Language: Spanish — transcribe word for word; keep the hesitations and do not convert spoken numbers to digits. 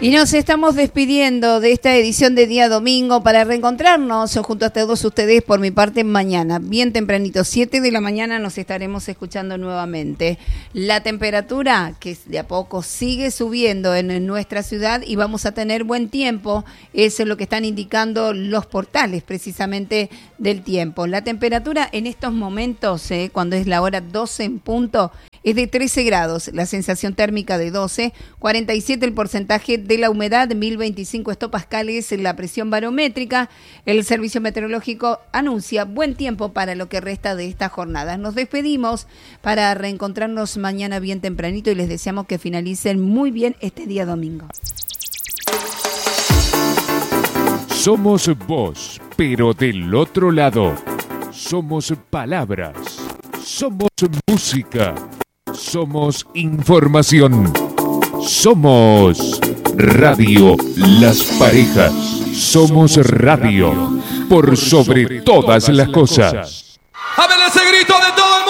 Y nos estamos despidiendo de esta edición de Día Domingo para reencontrarnos junto a todos ustedes por mi parte mañana, bien tempranito, siete de la mañana nos estaremos escuchando nuevamente. La temperatura que de a poco sigue subiendo en nuestra ciudad y vamos a tener buen tiempo, eso es lo que están indicando los portales precisamente del tiempo. La temperatura en estos momentos, eh, cuando es la hora doce en punto, es de trece grados, la sensación térmica de doce, cuarenta y siete el porcentaje de la humedad, mil veinticinco hectopascales la presión barométrica. El Servicio Meteorológico anuncia buen tiempo para lo que resta de esta jornada. Nos despedimos para reencontrarnos mañana bien tempranito y les deseamos que finalicen muy bien este día domingo. Somos voz, pero del otro lado. Somos palabras. Somos música. Somos información. Somos Radio Las Parejas. Somos radio por sobre todas las cosas. A ver ese grito de todo.